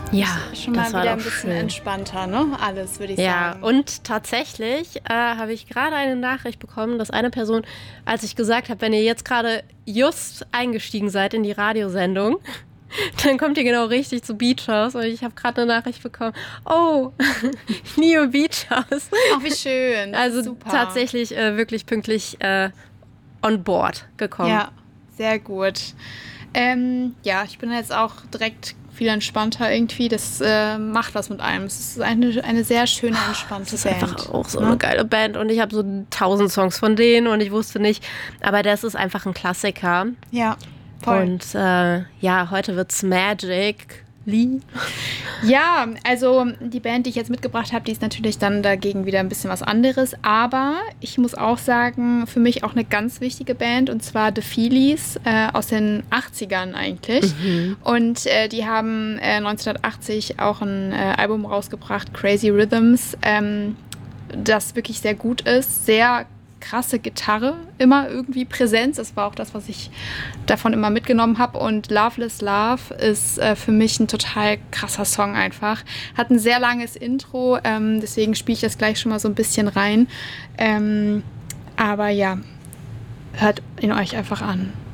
Ja, Ist schon das mal war wieder doch ein bisschen schön. entspannter, ne? Alles, würde ich Ja, sagen. und tatsächlich habe ich gerade eine Nachricht bekommen, dass eine Person, als ich gesagt habe, wenn ihr jetzt gerade just eingestiegen seid in die Radiosendung, dann kommt ihr genau richtig zu Beach House. Und ich habe gerade eine Nachricht bekommen. Oh, Neo Beach House. Ach, wie schön. Das Also ist super. tatsächlich wirklich pünktlich on board gekommen. Ja, sehr gut. Ja, ich bin jetzt auch direkt viel entspannter irgendwie. Das macht was mit einem. Es ist eine sehr schöne, Es entspannte ist einfach Band. auch so eine Ne? geile Band und ich habe so 1000 Songs von denen und ich wusste nicht, aber das ist einfach ein Klassiker. Ja, voll. Und ja, heute wird's Magic. Lee. Ja, also die Band, die ich jetzt mitgebracht habe, die ist natürlich dann dagegen wieder ein bisschen was anderes. Aber ich muss auch sagen, für mich auch eine ganz wichtige Band, und zwar The Feelies aus den 80ern eigentlich. Und die haben 1980 auch ein Album rausgebracht, Crazy Rhythms, das wirklich sehr gut ist. Sehr krasse Gitarre immer irgendwie präsent. Das war auch das, was ich davon immer mitgenommen habe. Und Loveless Love ist für mich ein total krasser Song einfach. Hat ein sehr langes Intro, deswegen spiele ich das gleich schon mal so ein bisschen rein. Aber ja, hört ihn euch einfach an.